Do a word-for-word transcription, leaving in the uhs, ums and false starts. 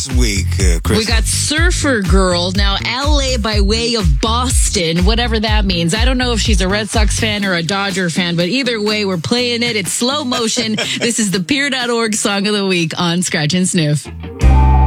this week, uh, Chris? We got Surfer Girl. Now, L A by way of Boston, whatever that means. I don't know if she's a Red Sox fan or a Dodger fan, but either way, we're playing it. It's slow motion. This is the peer dot org Song of the Week on Scratch and Sniff.